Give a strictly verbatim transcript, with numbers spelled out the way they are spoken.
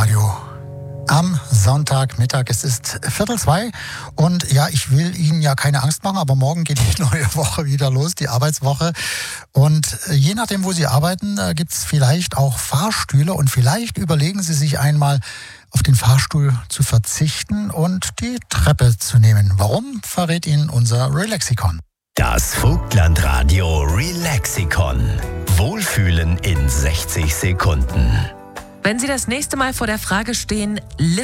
Radio. Am Sonntagmittag, es ist Viertel zwei und ja, ich will Ihnen ja keine Angst machen, aber morgen geht die neue Woche wieder los, die Arbeitswoche. Und je nachdem, wo Sie arbeiten, gibt es vielleicht auch Fahrstühle und vielleicht überlegen Sie sich einmal, auf den Fahrstuhl zu verzichten und die Treppe zu nehmen. Warum, verrät Ihnen unser Relaxikon. Das Vogtlandradio Relaxikon. Wohlfühlen in sechzig Sekunden. Wenn Sie das nächste Mal vor der Frage stehen,